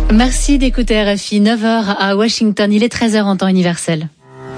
Merci d'écouter RFI, 9h à Washington, il est 13h en temps universel.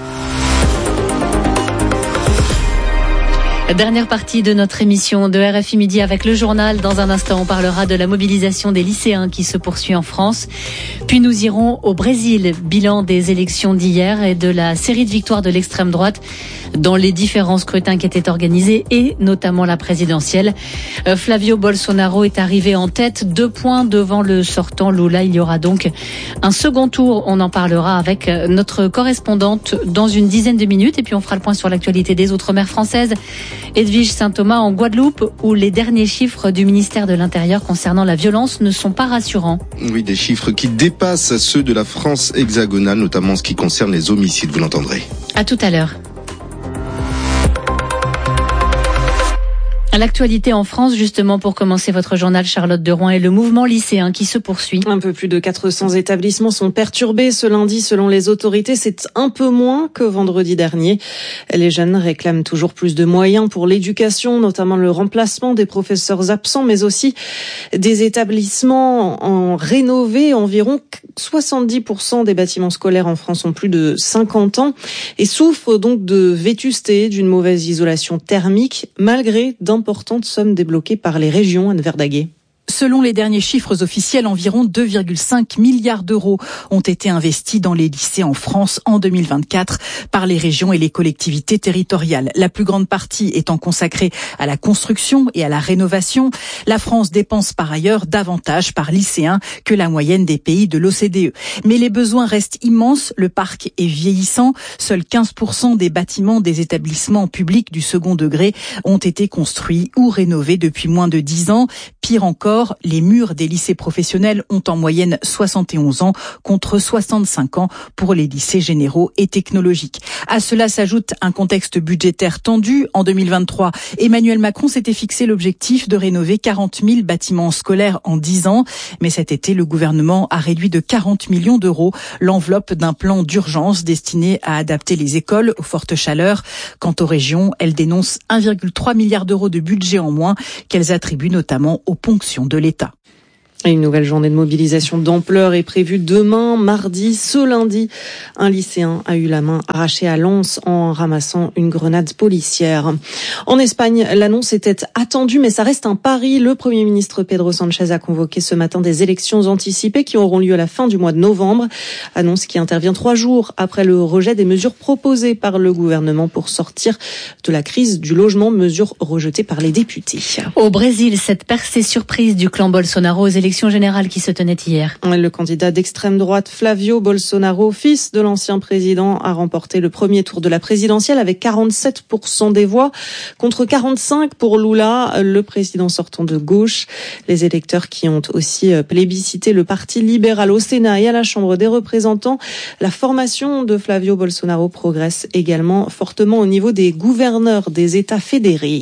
Dernière partie de notre émission de RFI Midi avec le journal. Dans un instant, on parlera de la mobilisation des lycéens qui se poursuit en France. Puis nous irons au Brésil, bilan des élections d'hier et de la série de victoires de l'extrême droite dans les différents scrutins qui étaient organisés et notamment la présidentielle. Flavio Bolsonaro est arrivé en tête, 2 points devant le sortant Lula. Il y aura donc un second tour. On en parlera avec notre correspondante dans une dizaine de minutes et puis on fera le point sur l'actualité des Outre-mer françaises. Edwige Saint-Thomas en Guadeloupe, où les derniers chiffres du ministère de l'Intérieur concernant la violence ne sont pas rassurants. Oui, des chiffres qui dépassent ceux de la France hexagonale, notamment en ce qui concerne les homicides, vous l'entendrez. À tout à l'heure. L'actualité en France, justement, pour commencer votre journal, Charlotte Derouen, et le mouvement lycéen qui se poursuit. Un peu plus de 400 établissements sont perturbés ce lundi, selon les autorités. C'est un peu moins que vendredi dernier. Les jeunes réclament toujours plus de moyens pour l'éducation, notamment le remplacement des professeurs absents, mais aussi des établissements en rénovés. Environ 70% des bâtiments scolaires en France ont plus de 50 ans et souffrent donc de vétusté, d'une mauvaise isolation thermique, malgré d'importantes sommes débloquées par les régions. Anne Verdaguet. Selon les derniers chiffres officiels, environ 2,5 milliards d'euros ont été investis dans les lycées en France en 2024 par les régions et les collectivités territoriales. La plus grande partie étant consacrée à la construction et à la rénovation. La France dépense par ailleurs davantage par lycéen que la moyenne des pays de l'OCDE. Mais les besoins restent immenses, le parc est vieillissant. Seuls 15% des bâtiments des établissements publics du second degré ont été construits ou rénovés depuis moins de 10 ans. Pire encore, les murs des lycées professionnels ont en moyenne 71 ans contre 65 ans pour les lycées généraux et technologiques. À cela s'ajoute un contexte budgétaire tendu. En 2023, Emmanuel Macron s'était fixé l'objectif de rénover 40 000 bâtiments scolaires en 10 ans. Mais cet été, le gouvernement a réduit de 40 millions d'euros l'enveloppe d'un plan d'urgence destiné à adapter les écoles aux fortes chaleurs. Quant aux régions, elles dénoncent 1,3 milliard d'euros de budget en moins qu'elles attribuent notamment aux ponctions de l'État. Une nouvelle journée de mobilisation d'ampleur est prévue demain, mardi. Ce lundi, un lycéen a eu la main arrachée à Lens en ramassant une grenade policière. En Espagne, l'annonce était attendue, mais ça reste un pari. Le Premier ministre Pedro Sánchez a convoqué ce matin des élections anticipées qui auront lieu à la fin du mois de novembre. Annonce qui intervient 3 jours après le rejet des mesures proposées par le gouvernement pour sortir de la crise du logement, mesures rejetées par les députés. Au Brésil, cette percée surprise du clan Bolsonaro aux élections générale qui se tenait hier. Le candidat d'extrême droite Flavio Bolsonaro, fils de l'ancien président, a remporté le premier tour de la présidentielle avec 47% des voix contre 45% pour Lula, le président sortant de gauche. Les électeurs qui ont aussi plébiscité le Parti libéral au Sénat et à la Chambre des représentants. La formation de Flavio Bolsonaro progresse également fortement au niveau des gouverneurs des États fédérés.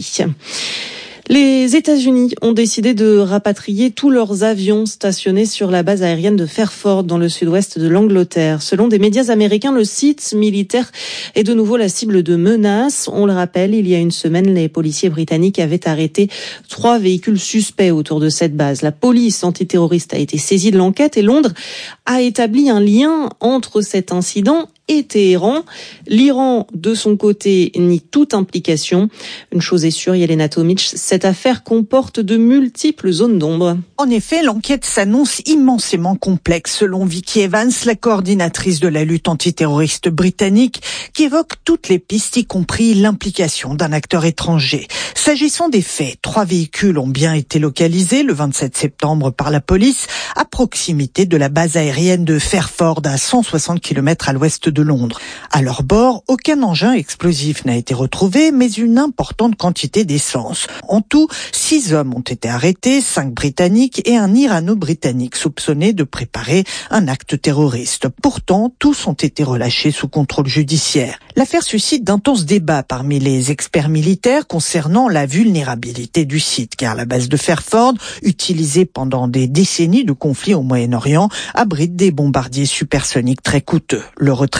Les États-Unis ont décidé de rapatrier tous leurs avions stationnés sur la base aérienne de Fairford dans le sud-ouest de l'Angleterre. Selon des médias américains, le site militaire est de nouveau la cible de menaces. On le rappelle, il y a une semaine, les policiers britanniques avaient arrêté 3 véhicules suspects autour de cette base. La police antiterroriste a été saisie de l'enquête et Londres a établi un lien entre cet incident et Téhéran. L'Iran, de son côté, nie toute implication. Une chose est sûre, Yelena Tomic, cette affaire comporte de multiples zones d'ombre. En effet, l'enquête s'annonce immensément complexe, selon Vicky Evans, la coordinatrice de la lutte antiterroriste britannique, qui évoque toutes les pistes, y compris l'implication d'un acteur étranger. S'agissant des faits, 3 véhicules ont bien été localisés le 27 septembre par la police, à proximité de la base aérienne de Fairford, à 160 km à l'ouest de Londres. À leur bord, aucun engin explosif n'a été retrouvé, mais une importante quantité d'essence. En tout, 6 hommes ont été arrêtés, 5 Britanniques et un Irano-Britannique soupçonné de préparer un acte terroriste. Pourtant, tous ont été relâchés sous contrôle judiciaire. L'affaire suscite d'intenses débats parmi les experts militaires concernant la vulnérabilité du site, car la base de Fairford, utilisée pendant des décennies de conflits au Moyen-Orient, abrite des bombardiers supersoniques très coûteux. Le retrait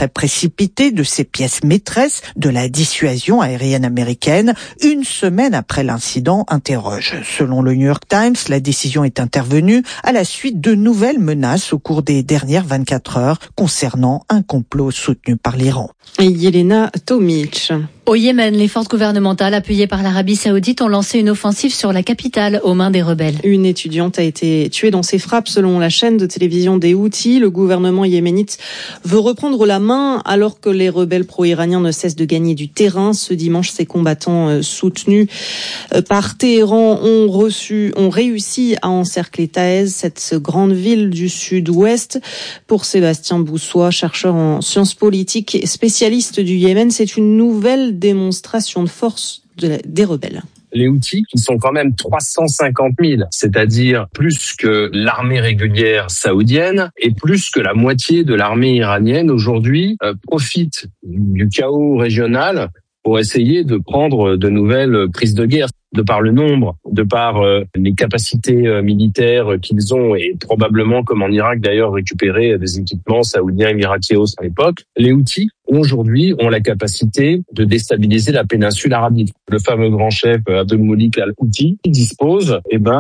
retrait précipité de ces pièces maîtresses de la dissuasion aérienne américaine, une semaine après l'incident, interroge. Selon le New York Times, la décision est intervenue à la suite de nouvelles menaces au cours des dernières 24 heures concernant un complot soutenu par l'Iran. Et Yelena Tomic. Au Yémen, les forces gouvernementales appuyées par l'Arabie Saoudite ont lancé une offensive sur la capitale aux mains des rebelles. Une étudiante a été tuée dans ses frappes selon la chaîne de télévision des Houthis. Le gouvernement yéménite veut reprendre la main alors que les rebelles pro-iraniens ne cessent de gagner du terrain. Ce dimanche, ces combattants soutenus par Téhéran ont réussi à encercler Taïz, cette grande ville du sud-ouest. Pour Sébastien Boussois, chercheur en sciences politiques et spécialiste du Yémen, c'est une nouvelle démonstration de force des rebelles. Les Houthis, qui sont quand même 350 000, c'est-à-dire plus que l'armée régulière saoudienne et plus que la moitié de l'armée iranienne aujourd'hui, profitent du chaos régional pour essayer de prendre de nouvelles prises de guerre. De par le nombre, de par les capacités militaires qu'ils ont et probablement, comme en Irak d'ailleurs, récupérer des équipements saoudiens et irakiens à l'époque, les Houthis aujourd'hui ont la capacité de déstabiliser la péninsule arabique. Le fameux grand chef Abdelmoulik al-Houthi dispose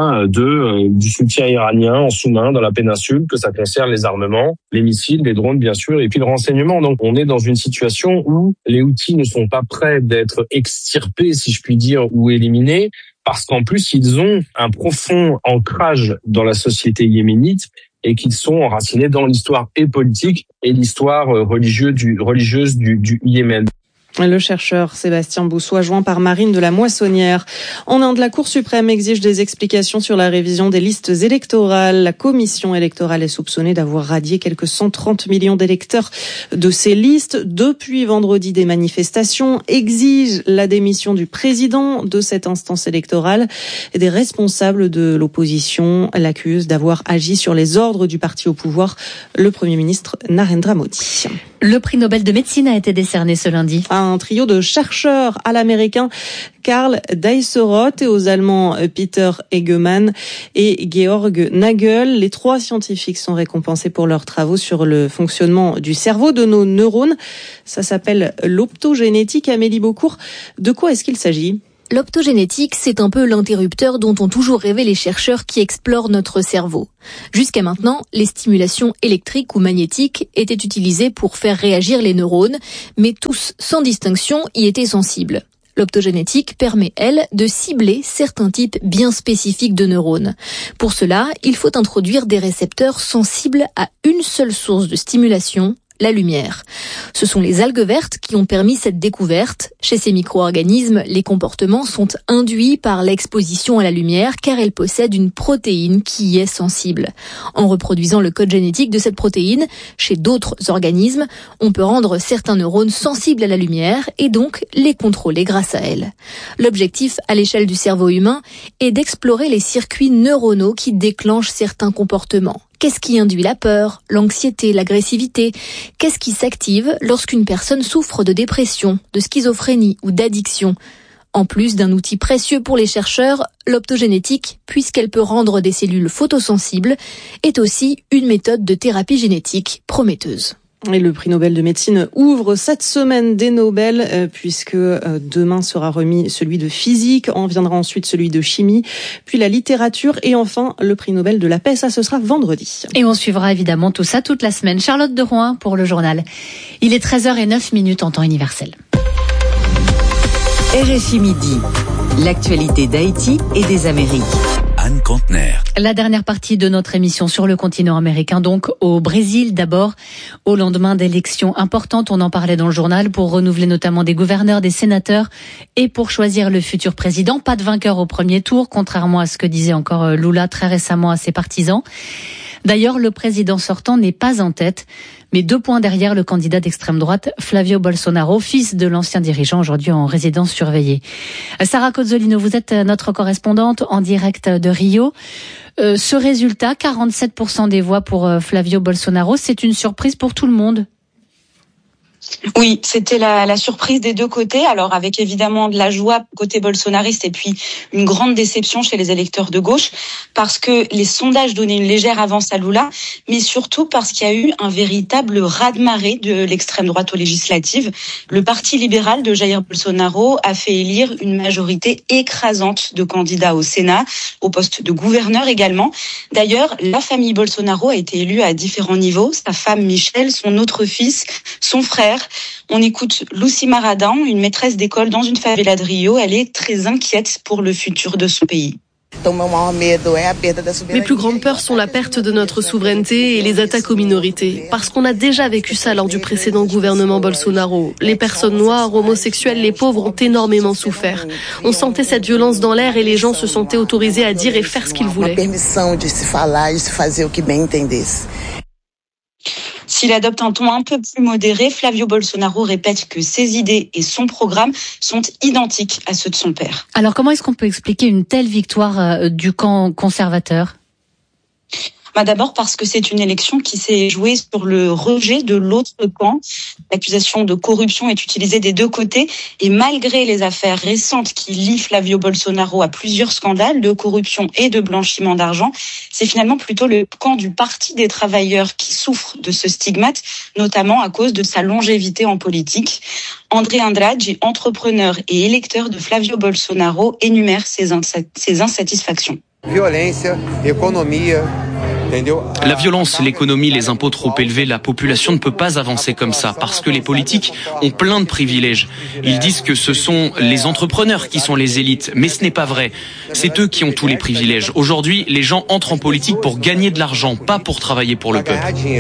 du soutien iranien en sous-main dans la péninsule, que ça concerne les armements, les missiles, les drones bien sûr, et puis le renseignement. Donc on est dans une situation où les Houthis ne sont pas prêts d'être extirpés, si je puis dire, ou éliminés, parce qu'en plus, ils ont un profond ancrage dans la société yéménite et qu'ils sont enracinés dans l'histoire et politique et l'histoire religieuse du Yémen. Le chercheur Sébastien Boussois, joint par Marine de la Moissonnière. En Inde, la Cour suprême exige des explications sur la révision des listes électorales. La commission électorale est soupçonnée d'avoir radié quelques 130 millions d'électeurs de ces listes. Depuis vendredi, des manifestations exigent la démission du président de cette instance électorale et des responsables de l'opposition l'accusent d'avoir agi sur les ordres du parti au pouvoir, le Premier ministre Narendra Modi. Le prix Nobel de médecine a été décerné ce lundi. Un trio de chercheurs à l'américain Karl Deisseroth et aux Allemands Peter Egemann et Georg Nagel. Les trois scientifiques sont récompensés pour leurs travaux sur le fonctionnement du cerveau, de nos neurones. Ça s'appelle l'optogénétique. Amélie Beaucourt, de quoi est-ce qu'il s'agit ? L'optogénétique, c'est un peu l'interrupteur dont ont toujours rêvé les chercheurs qui explorent notre cerveau. Jusqu'à maintenant, les stimulations électriques ou magnétiques étaient utilisées pour faire réagir les neurones, mais tous, sans distinction, y étaient sensibles. L'optogénétique permet, elle, de cibler certains types bien spécifiques de neurones. Pour cela, il faut introduire des récepteurs sensibles à une seule source de stimulation, la lumière. Ce sont les algues vertes qui ont permis cette découverte. Chez ces micro-organismes, les comportements sont induits par l'exposition à la lumière car elle possède une protéine qui y est sensible. En reproduisant le code génétique de cette protéine, chez d'autres organismes, on peut rendre certains neurones sensibles à la lumière et donc les contrôler grâce à elle. L'objectif à l'échelle du cerveau humain est d'explorer les circuits neuronaux qui déclenchent certains comportements. Qu'est-ce qui induit la peur, l'anxiété, l'agressivité ? Qu'est-ce qui s'active lorsqu'une personne souffre de dépression, de schizophrénie ou d'addiction ? En plus d'un outil précieux pour les chercheurs, l'optogénétique, puisqu'elle peut rendre des cellules photosensibles, est aussi une méthode de thérapie génétique prometteuse. Et le prix Nobel de médecine ouvre cette semaine des Nobel, puisque demain sera remis celui de physique, en viendra ensuite celui de chimie, puis la littérature et enfin le prix Nobel de la paix. Ça, ce sera vendredi. Et on suivra évidemment tout ça toute la semaine. Charlotte de Rouen pour le journal. Il est 13h09 en temps universel. RFI Midi, l'actualité d'Haïti et des Amériques. Anne Contener. La dernière partie de notre émission sur le continent américain, donc au Brésil d'abord, au lendemain d'élections importantes, on en parlait dans le journal, pour renouveler notamment des gouverneurs, des sénateurs et pour choisir le futur président. Pas de vainqueur au premier tour, contrairement à ce que disait encore Lula très récemment à ses partisans. D'ailleurs, le président sortant n'est pas en tête, mais 2 points derrière le candidat d'extrême droite, Flavio Bolsonaro, fils de l'ancien dirigeant, aujourd'hui en résidence surveillée. Sarah Cozzolino, vous êtes notre correspondante en direct de Rio. Ce résultat, 47% des voix pour Flavio Bolsonaro, c'est une surprise pour tout le monde. Oui, c'était la surprise des deux côtés. Alors avec évidemment de la joie côté bolsonariste et puis une grande déception chez les électeurs de gauche parce que les sondages donnaient une légère avance à Lula, mais surtout parce qu'il y a eu un véritable raz-de-marée de l'extrême droite aux législatives. Le parti libéral de Jair Bolsonaro a fait élire une majorité écrasante de candidats au Sénat, au poste de gouverneur également. D'ailleurs, la famille Bolsonaro a été élue à différents niveaux. Sa femme Michelle, son autre fils, son frère. On écoute Lucy Maradão, une maîtresse d'école dans une favela de Rio. Elle est très inquiète pour le futur de son pays. Mes plus grandes peurs sont la perte de notre souveraineté et les attaques aux minorités. Parce qu'on a déjà vécu ça lors du précédent gouvernement Bolsonaro. Les personnes noires, homosexuelles, les pauvres ont énormément souffert. On sentait cette violence dans l'air et les gens se sentaient autorisés à dire et faire ce qu'ils voulaient. S'il adopte un ton un peu plus modéré, Flavio Bolsonaro répète que ses idées et son programme sont identiques à ceux de son père. Alors comment est-ce qu'on peut expliquer une telle victoire du camp conservateur ? D'abord parce que c'est une élection qui s'est jouée sur le rejet de l'autre camp. L'accusation de corruption est utilisée des deux côtés et malgré les affaires récentes qui lient Flavio Bolsonaro à plusieurs scandales de corruption et de blanchiment d'argent, c'est finalement plutôt le camp du Parti des travailleurs qui souffre de ce stigmate, notamment à cause de sa longévité en politique. André Andrade, entrepreneur et électeur de Flavio Bolsonaro, énumère ses insatisfactions. La violence, l'économie, les impôts trop élevés, la population ne peut pas avancer comme ça parce que les politiques ont plein de privilèges. Ils disent que ce sont les entrepreneurs qui sont les élites, mais ce n'est pas vrai. C'est eux qui ont tous les privilèges. Aujourd'hui, les gens entrent en politique pour gagner de l'argent, pas pour travailler pour le peuple.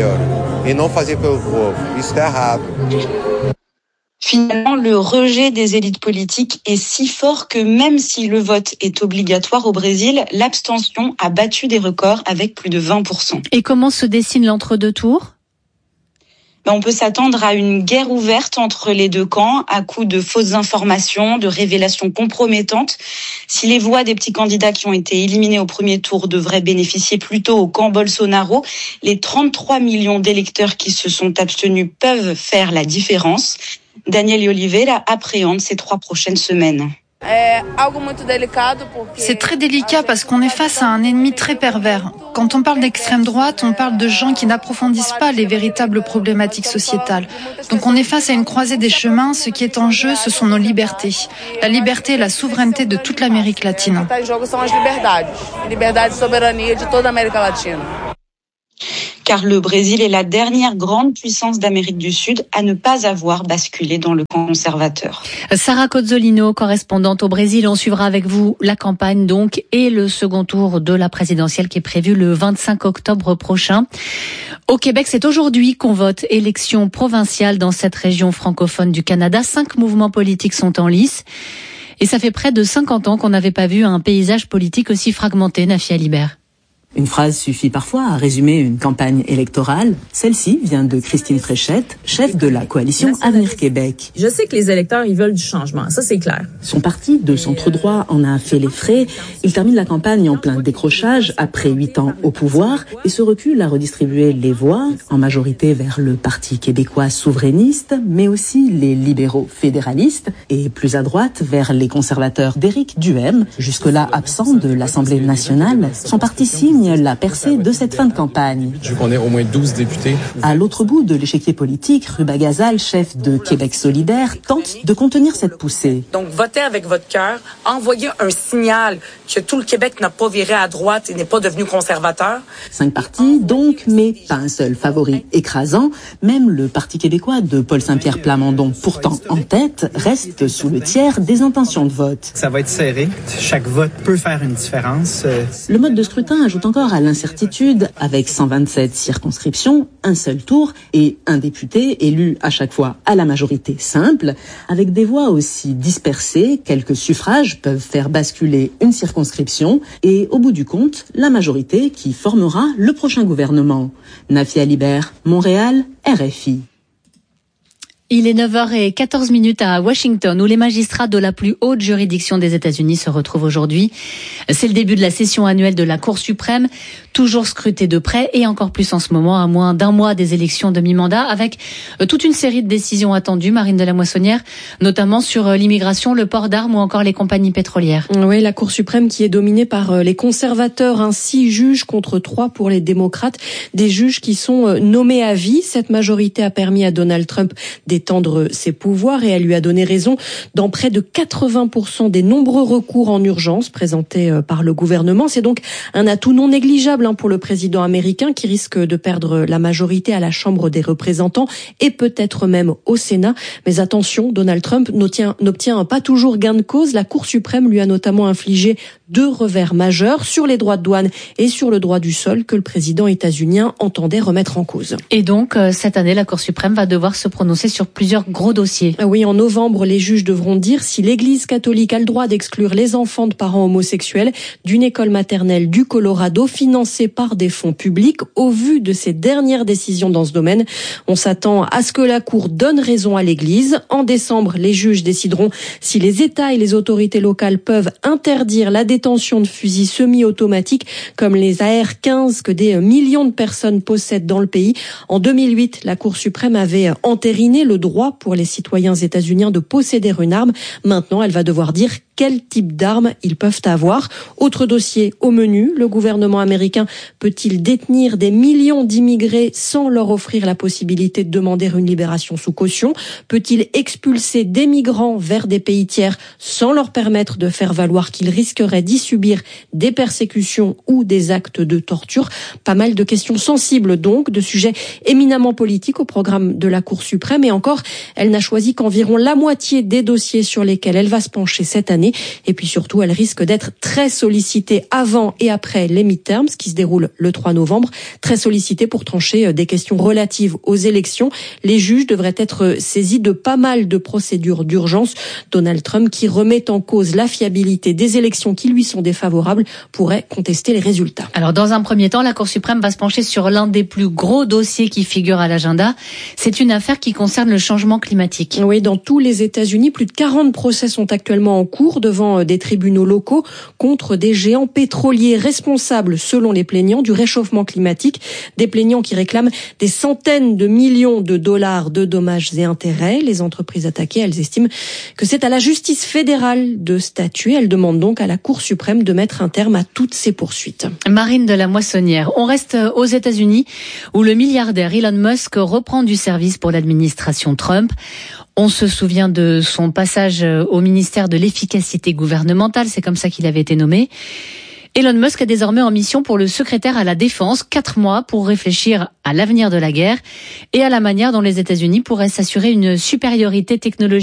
Finalement, le rejet des élites politiques est si fort que même si le vote est obligatoire au Brésil, l'abstention a battu des records avec plus de 20%. Et comment se dessine l'entre-deux tours ? On peut s'attendre à une guerre ouverte entre les deux camps à coups de fausses informations, de révélations compromettantes. Si les voix des petits candidats qui ont été éliminés au premier tour devraient bénéficier plutôt au camp Bolsonaro, les 33 millions d'électeurs qui se sont abstenus peuvent faire la différence. Daniel Oliveira appréhende ces 3 prochaines semaines. C'est très délicat parce qu'on est face à un ennemi très pervers. Quand on parle d'extrême droite, on parle de gens qui n'approfondissent pas les véritables problématiques sociétales. Donc on est face à une croisée des chemins. Ce qui est en jeu, ce sont nos libertés. La liberté et la souveraineté de toute l'Amérique latine. Car le Brésil est la dernière grande puissance d'Amérique du Sud à ne pas avoir basculé dans le camp conservateur. Sarah Cozzolino, correspondante au Brésil, on suivra avec vous la campagne donc et le second tour de la présidentielle qui est prévu le 25 octobre prochain. Au Québec, c'est aujourd'hui qu'on vote élection provinciale dans cette région francophone du Canada. 5 mouvements politiques sont en lice. Et ça fait près de 50 ans qu'on n'avait pas vu un paysage politique aussi fragmenté, Nafia Libert. Une phrase suffit parfois à résumer une campagne électorale. Celle-ci vient de Christine Fréchette, chef de la coalition Avenir Québec. Je sais que les électeurs, ils veulent du changement, ça c'est clair. Son parti de centre-droit en a fait les frais. Il termine la campagne en plein décrochage après 8 ans au pouvoir et se recule à redistribuer les voix, en majorité vers le Parti québécois souverainiste, mais aussi les libéraux fédéralistes et plus à droite vers les conservateurs d'Éric Duhaime, jusque-là absent de l'Assemblée nationale. Son parti signe la percée de cette fin de campagne. Je veux qu'on ait au moins 12 députés. À l'autre bout de l'échiquier politique, Ruba Gazal, chef de Québec solidaire, tente de contenir cette poussée. Donc, votez avec votre cœur, envoyez un signal que tout le Québec n'a pas viré à droite et n'est pas devenu conservateur. 5 partis, donc, mais pas un seul favori écrasant. Même le Parti québécois de Paul Saint-Pierre Plamondon, pourtant en tête, reste sous le tiers des intentions de vote. Ça va être serré. Chaque vote peut faire une différence. Le mode de scrutin ajoute encore à l'incertitude, avec 127 circonscriptions, un seul tour et un député élu à chaque fois à la majorité simple. Avec des voix aussi dispersées, quelques suffrages peuvent faire basculer une circonscription et, au bout du compte, la majorité qui formera le prochain gouvernement. Nafia Libert, Montréal, RFI. Il est 9h14 à Washington, où les magistrats de la plus haute juridiction des États-Unis se retrouvent aujourd'hui. C'est le début de la session annuelle de la Cour suprême. toujours scruté de près et encore plus en ce moment, à moins d'un mois des élections de mi-mandat, avec toute une série de décisions attendues, Marine de la Moissonnière, notamment sur l'immigration, le port d'armes ou encore les compagnies pétrolières. Oui, la Cour suprême qui est dominée par les conservateurs, 6 juges contre 3 pour les démocrates, des juges qui sont nommés à vie. Cette majorité a permis à Donald Trump d'étendre ses pouvoirs et elle lui a donné raison dans près de 80% des nombreux recours en urgence présentés par le gouvernement. C'est donc un atout non négligeable pour le président américain qui risque de perdre la majorité à la Chambre des représentants et peut-être même au Sénat. Mais attention, Donald Trump n'obtient pas toujours gain de cause. La Cour suprême lui a notamment infligé 2 revers majeurs sur les droits de douane et sur le droit du sol que le président états-unien entendait remettre en cause. Et donc, cette année, la Cour suprême va devoir se prononcer sur plusieurs gros dossiers. Oui, en novembre, les juges devront dire si l'Église catholique a le droit d'exclure les enfants de parents homosexuels d'une école maternelle du Colorado financée par des fonds publics. Au vu de ces dernières décisions dans ce domaine, on s'attend à ce que la Cour donne raison à l'Église. En décembre, les juges décideront si les États et les autorités locales peuvent interdire la détention de fusils semi-automatiques comme les AR-15 que des millions de personnes possèdent dans le pays. En 2008, la Cour suprême avait entériné le droit pour les citoyens états-uniens de posséder une arme. Maintenant, elle va devoir dire quel type d'armes ils peuvent avoir. Autre dossier au menu, le gouvernement américain peut-il détenir des millions d'immigrés sans leur offrir la possibilité de demander une libération sous caution? Peut-il expulser des migrants vers des pays tiers sans leur permettre de faire valoir qu'ils risqueraient d'y subir des persécutions ou des actes de torture? Pas mal de questions sensibles donc, de sujets éminemment politiques au programme de la Cour suprême. Et encore, elle n'a choisi qu'environ la moitié des dossiers sur lesquels elle va se pencher cette année. Et puis surtout, elle risque d'être très sollicitée avant et après les midterms qui se déroulent le 3 novembre. Très sollicitée pour trancher des questions relatives aux élections. Les juges devraient être saisis de pas mal de procédures d'urgence. Donald Trump, qui remet en cause la fiabilité des élections qui lui sont défavorables, pourrait contester les résultats. Alors, dans un premier temps, la Cour suprême va se pencher sur l'un des plus gros dossiers qui figure à l'agenda. C'est une affaire qui concerne le changement climatique. Oui, dans tous les États-Unis, plus de 40 procès sont actuellement en cours devant des tribunaux locaux contre des géants pétroliers responsables, selon les plaignants, du réchauffement climatique. Des plaignants qui réclament des centaines de millions de dollars de dommages et intérêts. Les entreprises attaquées, elles estiment que c'est à la justice fédérale de statuer. Elles demandent donc à la Cour suprême de mettre un terme à toutes ces poursuites. Marine de la Moissonnière, on reste aux États-Unis où le milliardaire Elon Musk reprend du service pour l'administration Trump. On se souvient de son passage au ministère de l'efficacité gouvernementale, c'est comme ça qu'il avait été nommé. Elon Musk est désormais en mission pour le secrétaire à la Défense, 4 mois pour réfléchir à l'avenir de la guerre et à la manière dont les États-Unis pourraient s'assurer une supériorité technologique